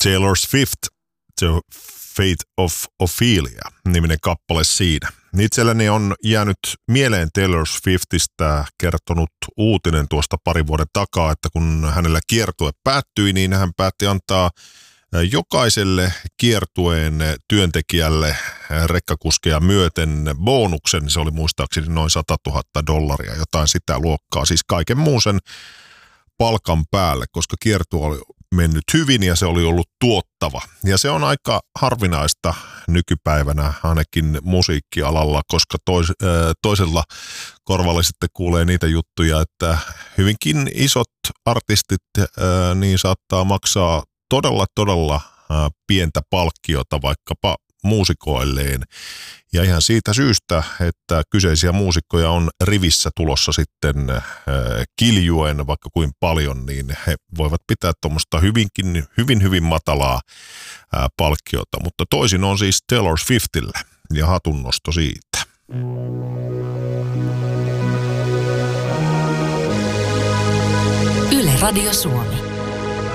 Taylor Swift, The Fate of Ophelia, niminen kappale siinä. Itselläni on jäänyt mieleen Taylor Swiftistä kertonut uutinen tuosta pari vuoden takaa, että kun hänellä kiertue päättyi, niin hän päätti antaa jokaiselle kiertueen työntekijälle rekkakuskeja myöten bonuksen. Se oli muistaakseni noin $100,000, jotain sitä luokkaa, siis kaiken muun sen palkan päälle, koska kiertue oli mennyt hyvin ja se oli ollut tuottava. Ja se on aika harvinaista nykypäivänä ainakin musiikkialalla, koska toisella korvalla sitten kuulee niitä juttuja, että hyvinkin isot artistit niin saattaa maksaa todella pientä palkkiota vaikkapa muusikoilleen. Ja ihan siitä syystä, että kyseisiä muusikkoja on rivissä tulossa sitten kiljuen vaikka kuin paljon, niin he voivat pitää tuommoista hyvin matalaa palkkiota. Mutta toisin on siis Taylor Swiftille ja hatunnosto siitä. Yle Radio Suomi.